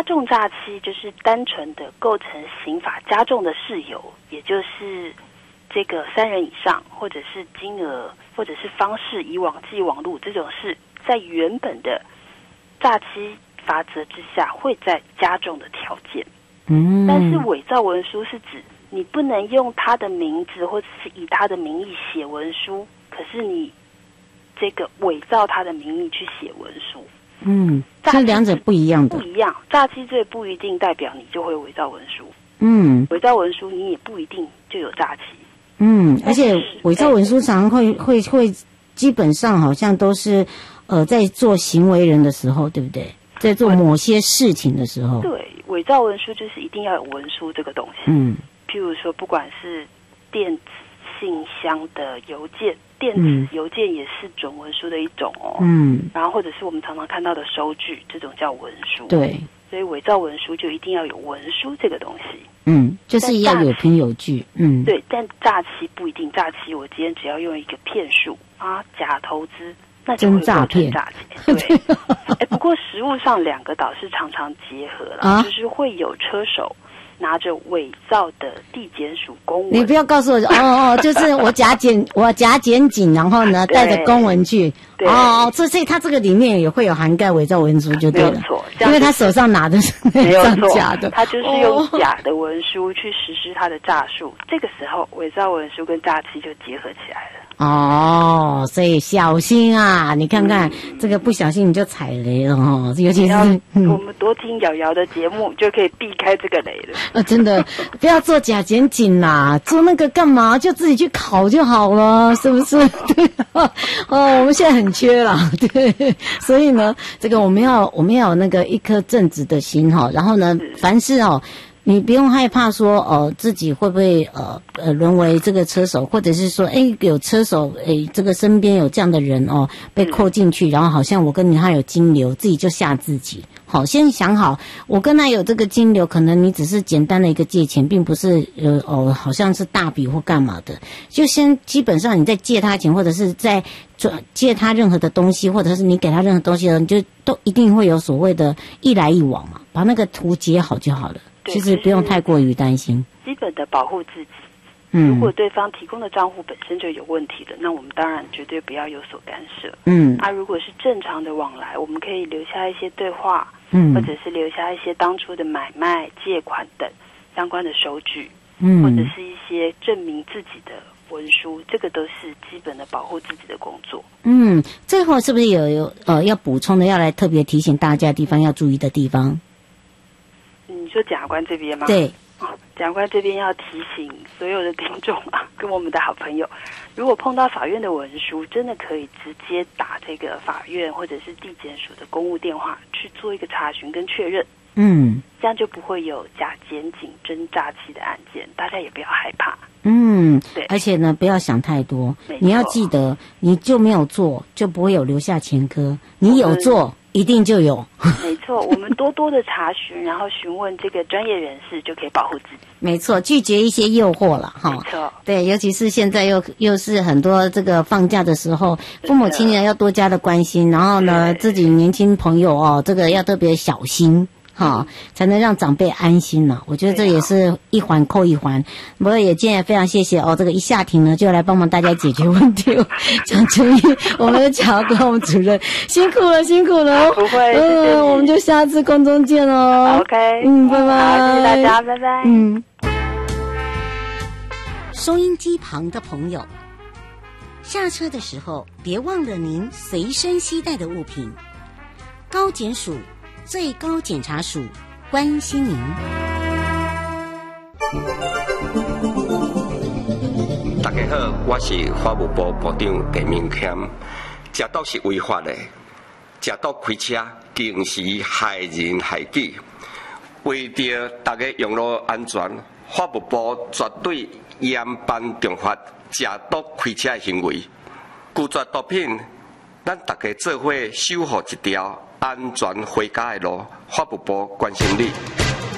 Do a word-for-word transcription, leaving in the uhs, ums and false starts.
重诈欺就是单纯的构成刑法加重的事由，也就是这个三人以上，或者是金额，或者是方式以往寄网路这种事，在原本的诈欺罚则之下会再加重的条件。嗯，但是伪造文书是指你不能用他的名字或者是以他的名义写文书，可是你这个伪造他的名义去写文书。 嗯，这两者不一样的。 不一样，诈欺罪不一定代表你就会伪造文书。 嗯， 伪造文书你也不一定就有诈欺。 嗯，而且伪造文书常常会会会，基本上好像都是呃在做行为人的时候，对不对？在做某些事情的时候。 对，伪造文书就是一定要有文书这个东西。嗯，譬如说，不管是电子信箱的邮件。电子邮件也是准文书的一种哦，嗯，然后或者是我们常常看到的收据，这种叫文书，对，所以伪造文书就一定要有文书这个东西，嗯，就是要有凭有据，嗯，对，但诈欺不一定，诈欺我今天只要用一个骗术啊，假投资，那就会构成诈欺，对，哎，不过实务上两个倒是常常结合了，啊、就是会有车手。拿着伪造的地检署公文， 你不要告诉我哦哦，就是我假检我假检警，然后呢带着公文去，哦，所以他这个里面也会有涵盖伪造文书就对了，没有错，因为他手上拿的是那张假的， 他就是用假的文书去实施他的诈术，这个时候伪造文书跟诈欺就结合起来了。 哦，所以小心啊！你看看、嗯、这个不小心你就踩雷了哦，尤其是、 嗯、我们多听瑶瑶的节目就可以避开这个雷了。 呃，真的不要做假检警啦，做那个干嘛？就自己去考就好了，是不是？对啊，哦，我们现在很缺啦，对，所以呢，这个我们要我们要有那个一颗正直的心哈，然后呢，凡事哦。你不用害怕说，呃，自己会不会呃呃沦为这个车手，或者是说，哎，有车手，哎，这个身边有这样的人哦，被扣进去，然后好像我跟他有金流，自己就吓自己。好，先想好，我跟他有这个金流，可能你只是简单的一个借钱，并不是呃哦，好像是大笔或干嘛的。就先基本上你在借他钱，或者是在借他任何的东西，或者是你给他任何东西的，你就都一定会有所谓的一来一往嘛，把那个图结好就好了。其实不用太过于担心， 基本的保护自己。嗯，如果对方提供的账户本身就有问题的，那我们当然绝对不要有所干涉。嗯，啊，如果是正常的往来，我们可以留下一些对话，嗯，或者是留下一些当初的买卖、借款等相关的收据，嗯，或者是一些证明自己的文书，这个都是基本的保护自己的工作。 嗯，最后是不是有有呃要补充的，要来特别提醒大家地方要注意的地方？ 你说检察官这边吗？ 对， 检察官这边要提醒所有的听众啊，跟我们的好朋友，如果碰到法院的文书，真的可以直接打这个法院或者是地检署的公务电话去做一个查询跟确认。嗯，这样就不会有假检警真诈欺的案件，大家也不要害怕。 嗯，对，而且呢，不要想太多，你要记得，你就没有做，就不会有留下前科；你有做。一定就有， 没错。我们多多的查询，然后询问这个专业人士，就可以保护自己。 没错，拒绝一些诱惑了哈。 没错， 对，尤其是现在又又是很多这个放假的时候，父母亲呢要多加的关心，然后呢自己年轻朋友哦，这个要特别小心。好，才能让长辈安心呢。我觉得这也是一环扣一环。不过也今天也非常谢谢哦，这个一下庭呢就来帮忙大家解决问题。蒋成义，我们的检察官我们主任辛苦了，辛苦了。 不会， 嗯、呃，我们就下次空中见哦。 OK， 嗯，拜拜。 好，谢谢大家，拜拜。 嗯。收音机旁的朋友，下车的时候别忘了您随身携带的物品。高检署。最高检察署关心您。 大家好，我是法务部部长陈明谦。食毒是违法的，食毒开车更是害人害己。为着大家用路安全，法务部绝对严办重罚食毒开车的行为。拒绝毒品，咱大家做伙守护一条安全回家的路，法务部关心你。